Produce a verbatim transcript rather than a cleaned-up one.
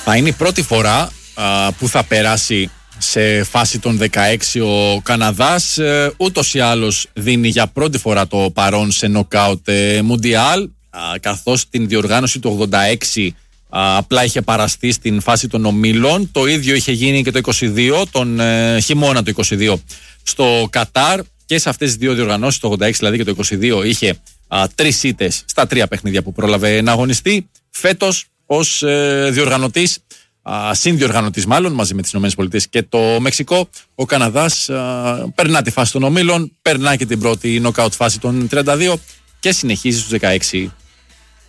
Θα είναι η πρώτη φορά α, που θα περάσει σε φάση των δεκαέξι ο Καναδάς. Ε, ούτως ή άλλως δίνει για πρώτη φορά το παρόν σε νοκάουτ ε, Μουντιάλ, καθώς την διοργάνωση του ογδόντα έξι α, απλά είχε παραστεί στην φάση των ομίλων. Το ίδιο είχε γίνει και το είκοσι δύο, τον ε, χειμώνα του είκοσι δύο στο Κατάρ, και σε αυτές τις δύο διοργανώσεις, το ογδόντα έξι δηλαδή και το είκοσι δύο, είχε α, τρεις ήττες στα τρία παιχνίδια που πρόλαβε να αγωνιστεί. Φέτος ως ε, διοργανωτής, α, συνδιοργανωτής μάλλον, μαζί με τις ΗΠΑ και το Μεξικό, ο Καναδάς α, περνά τη φάση των ομίλων, περνά και την πρώτη νοκάουτ φάση των τριάντα δύο και συνεχίζει στους δεκαέξι